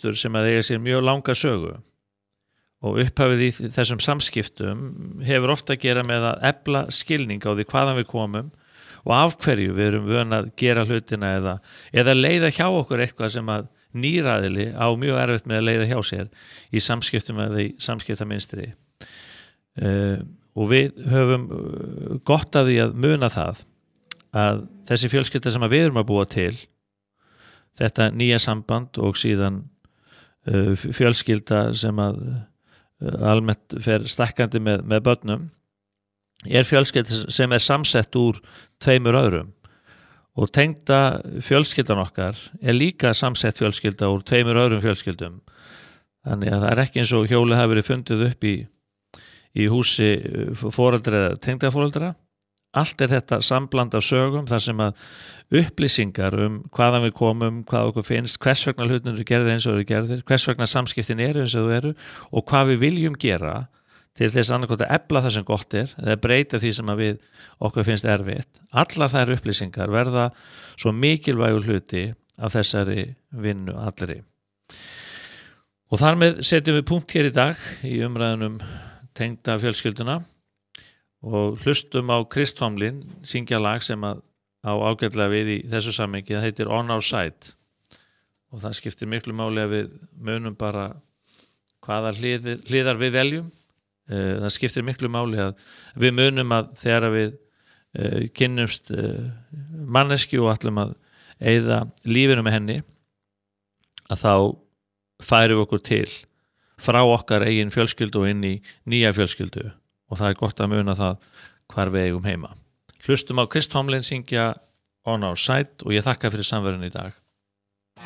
munstur sem að eiga sér mjög langa sögu og upphafið í þessum samskiptum hefur ofta að gera með að efla skilning á því hvaðan við komum og af hverju við erum vön að gera hlutina eða leiða hjá okkur eitthvað sem að nýraðili á mjög erfitt með að leiða hjá sér í samskiptum eða í samskiptaminstri. Og við höfum gott af því að muna það að þessi fjölskylda sem við erum að búa til, þetta nýja samband og síðan fjölskylda sem að almennt fer stækkandi með börnum, fjölskylda sem samsett úr 2 öðrum og tengda fjölskyldan okkar líka samsett fjölskylda úr 2 öðrum fjölskyldum. Þannig að það ekki eins og hjólið hafi verið fundið upp í húsi foreldra eða tengdaforeldra. Allt þetta sambland af sögum þar sem að upplýsingar hvaðan við komum, hvað okkur finnst, hvers vegna hlutin eru gerðir eins og eru gerðir, hvers vegna samskiptin eru eins og eru og hvað við viljum gera til þess annarkot að efla það sem gott eða breyta því sem að okkur finnst erfitt. Allar þær upplýsingar verða svo mikilvægur hluti af þessari vinnu allri. Og þar með setjum við punkt hér í dag í umræðunum tengda fjölskylduna og hlustum á Chris Tomlin syngja lag sem á ágætlega við í þessu samhengi. Það heitir On Our Side og það skiptir miklu máli að við munum bara hvaða hliðar við veljum. Það skiptir miklu máli að við munum að þegar við kynnumst manneskju og ætlum að eyða lífinu með henni að þá færum við okkur til frá okkar eigin fjölskyldu og inn í nýja fjölskyldu og það gott að muna það hvar við eigum heima. Hlustum á Chris Tomlin syngja On Our Side og ég þakka fyrir samverðinu í dag.